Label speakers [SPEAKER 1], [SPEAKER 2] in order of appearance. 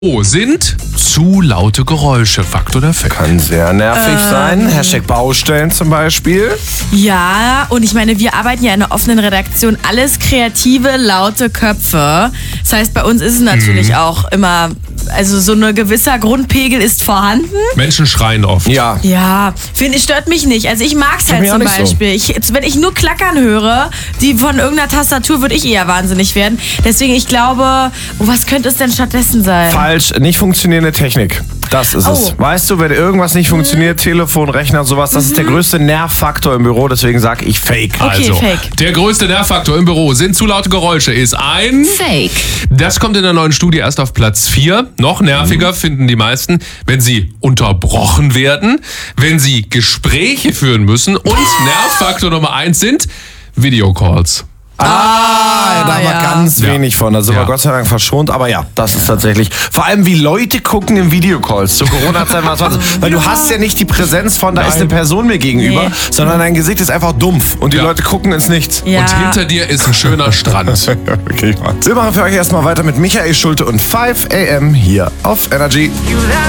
[SPEAKER 1] Sind zu laute Geräusche Fakt oder Fake?
[SPEAKER 2] Kann sehr nervig sein. Hashtag Baustellen zum Beispiel.
[SPEAKER 3] Ja, und ich meine, wir arbeiten ja in einer offenen Redaktion. Alles kreative, laute Köpfe. Das heißt, bei uns ist es natürlich auch immer, also so ein gewisser Grundpegel ist vorhanden.
[SPEAKER 1] Menschen schreien oft.
[SPEAKER 2] Ja.
[SPEAKER 3] Ja, stört mich nicht. Also ich mag's halt
[SPEAKER 2] mich auch
[SPEAKER 3] zum
[SPEAKER 2] nicht so.
[SPEAKER 3] Beispiel. Wenn ich nur Klackern höre, die von irgendeiner Tastatur, würde ich eher wahnsinnig werden. Deswegen, ich glaube, was könnte es denn stattdessen sein?
[SPEAKER 2] Falsch, nicht funktionierende Technik. Das ist es. Weißt du, wenn irgendwas nicht funktioniert, Telefon, Rechner und sowas, das ist der größte Nervfaktor im Büro, deswegen sage ich Fake.
[SPEAKER 3] Okay,
[SPEAKER 1] Also,
[SPEAKER 3] Fake.
[SPEAKER 1] der größte Nervfaktor im Büro sind zu laute Geräusche ist ein
[SPEAKER 4] Fake.
[SPEAKER 1] Das kommt in der neuen Studie erst auf Platz 4. Noch nerviger finden die meisten, wenn sie unterbrochen werden, wenn sie Gespräche führen müssen und Nervfaktor Nummer 1 sind Videocalls.
[SPEAKER 2] Da haben wir
[SPEAKER 3] ja.
[SPEAKER 2] ganz wenig von. Da sind wir
[SPEAKER 1] Ja.
[SPEAKER 2] Gott sei Dank verschont. Aber ja, das ist tatsächlich. Vor allem, wie Leute gucken in Videocalls. Zu Corona-Zeiten war es was. Weil du hast ja nicht die Präsenz von, da ist eine Person mir gegenüber,
[SPEAKER 3] Nee.
[SPEAKER 2] sondern dein Gesicht ist einfach dumpf. Und die
[SPEAKER 1] Ja.
[SPEAKER 2] Leute gucken ins Nichts.
[SPEAKER 3] Ja.
[SPEAKER 1] Und hinter dir ist ein schöner Strand.
[SPEAKER 2] Okay, wir machen für euch erstmal weiter mit Michael Schulte und 5 AM hier auf Energy.
[SPEAKER 5] You lied